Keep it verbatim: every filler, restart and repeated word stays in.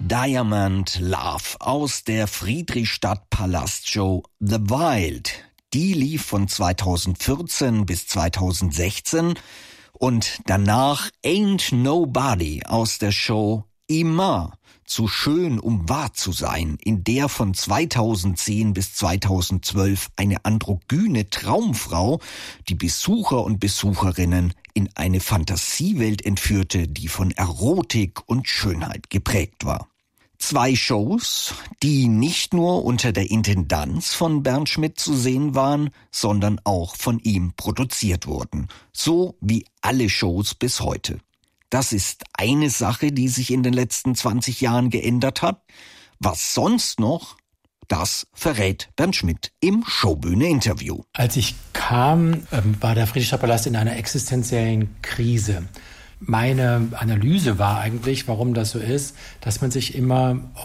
Diamond Love aus der Friedrichstadt-Palast-Show The Wild. Die lief von zweitausendvierzehn bis zweitausendsechzehn und danach Ain't Nobody aus der Show Immer. Zu schön, um wahr zu sein, in der von zweitausendzehn bis zweitausendzwölf eine androgyne Traumfrau die Besucher und Besucherinnen in eine Fantasiewelt entführte, die von Erotik und Schönheit geprägt war. Zwei Shows, die nicht nur unter der Intendanz von Bernd Schmidt zu sehen waren, sondern auch von ihm produziert wurden. So wie alle Shows bis heute. Das ist eine Sache, die sich in den letzten zwanzig Jahren geändert hat. Was sonst noch, das verrät Bernd Schmidt im Showbühne-Interview. Als ich kam, war der Friedrichstadtpalast in einer existenziellen Krise. Meine Analyse war eigentlich, warum das so ist, dass man sich immer